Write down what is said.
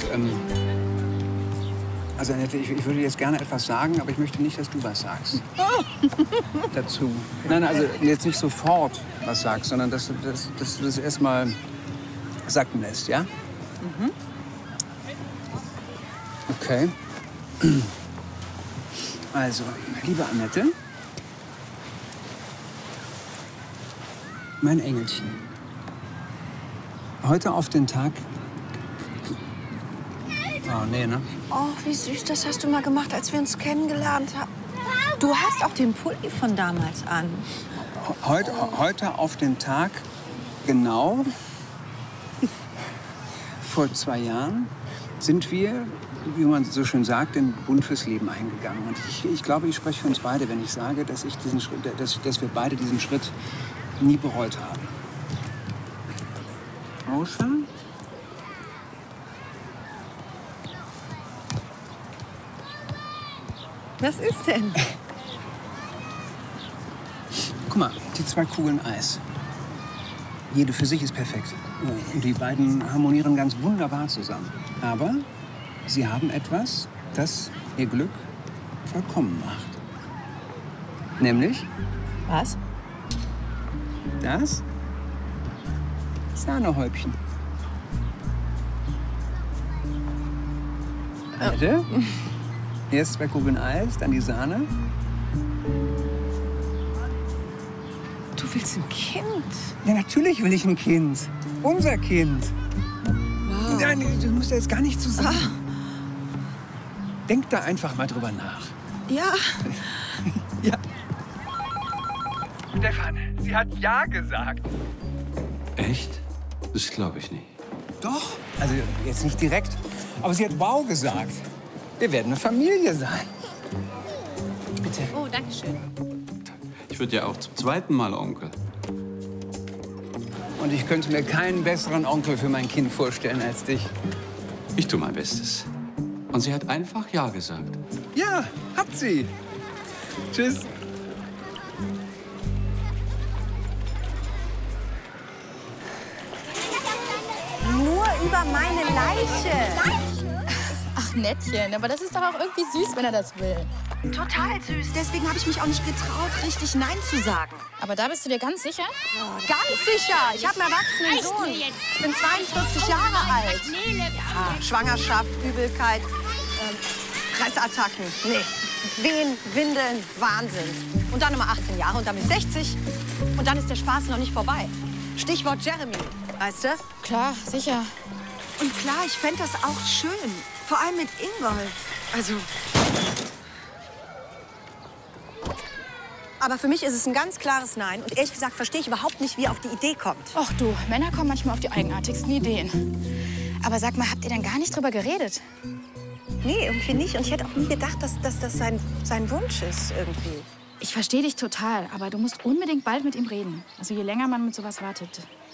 Also Annette, ich würde jetzt gerne etwas sagen, aber ich möchte nicht, dass du was sagst. Dazu. Nein, also jetzt nicht sofort was sagst, sondern dass du das erstmal sacken lässt, ja? Mhm. Okay. Also, liebe Annette, mein Engelchen, heute auf den Tag... Oh, nee, ne? Oh, wie süß, das hast du mal gemacht, als wir uns kennengelernt haben. Du hast auch den Pulli von damals an. Heute auf den Tag, genau, vor 2 Jahren, sind wir, wie man so schön sagt, den Bund fürs Leben eingegangen. Und ich glaube, ich spreche für uns beide, wenn ich sage, dass wir beide diesen Schritt nie bereut haben. Außer... Was ist denn? Guck mal, die 2 Kugeln Eis. Jede für sich ist perfekt. Und die beiden harmonieren ganz wunderbar zusammen. Aber sie haben etwas, das ihr Glück vollkommen macht. Nämlich? Was? Das Sahnehäubchen. Bitte? Erst 2 Kugeln Eis, dann die Sahne. Du willst ein Kind? Ja, natürlich will ich ein Kind. Unser Kind. Wow. Nein, du musst ja jetzt gar nicht zu sagen. Denk da einfach mal drüber nach. Ja. Ja. Stefan, sie hat Ja gesagt. Echt? Das glaube ich nicht. Doch. Also jetzt nicht direkt, aber sie hat Wow gesagt. Wir werden eine Familie sein. Bitte. Oh, danke schön. Ich würde ja auch zum 2. Mal Onkel. Und ich könnte mir keinen besseren Onkel für mein Kind vorstellen als dich. Ich tue mein Bestes. Und sie hat einfach Ja gesagt. Ja, hat sie. Tschüss. Nur über meine Leiche. Ach, Nettchen, aber das ist doch auch irgendwie süß, wenn er das will. Total süß. Deswegen habe ich mich auch nicht getraut, richtig Nein zu sagen. Aber da bist du dir ganz sicher? Ganz sicher. Ich habe einen erwachsenen Sohn. Ich bin 42 Jahre alt. Ja, Schwangerschaft, Übelkeit, Fressattacken. Nee. Wehen, Windeln, Wahnsinn. Und dann nochmal 18 Jahre und dann bis 60. Und dann ist der Spaß noch nicht vorbei. Stichwort Jeremy, weißt du? Klar, sicher. Und klar, ich fände das auch schön. Vor allem mit Ingolf. Also... Aber für mich ist es ein ganz klares Nein. Und ehrlich gesagt verstehe ich überhaupt nicht, wie er auf die Idee kommt. Och du, Männer kommen manchmal auf die eigenartigsten Ideen. Aber sag mal, habt ihr denn gar nicht drüber geredet? Nee, irgendwie nicht. Und ich hätte auch nie gedacht, dass das sein Wunsch ist, irgendwie. Ich verstehe dich total, aber du musst unbedingt bald mit ihm reden. Also je länger man mit sowas wartet.